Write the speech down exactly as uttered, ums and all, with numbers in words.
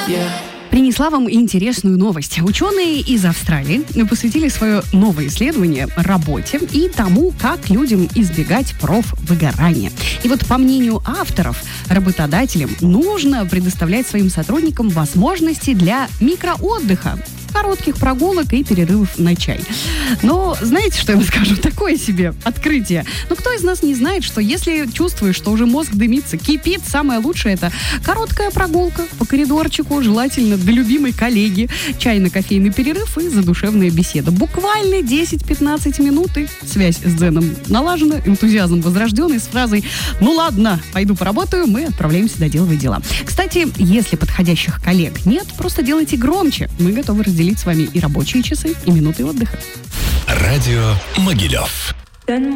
Принесла вам интересную новость. Ученые из Австралии посвятили свое новое исследование работе и тому, как людям избегать профвыгорания. И вот, по мнению авторов, работодателям нужно предоставлять своим сотрудникам возможности для микроотдыха, коротких прогулок и перерывов на чай. Но знаете, что я вам скажу? Такое себе открытие. Но кто из нас не знает, что если чувствуешь, что уже мозг дымится, кипит, самое лучшее — это короткая прогулка по коридорчику, желательно до любимой коллеги, чай на кофейный перерыв и задушевная беседа. Буквально десять-пятнадцать минут, и связь с дзеном налажена, энтузиазм возрожден, и с фразой «ну ладно, пойду поработаю» мы отправляемся доделывать дела. Кстати, если подходящих коллег нет, просто делайте громче. Мы готовы разделить с вами и рабочие часы, и минуты отдыха. Радио Могилев.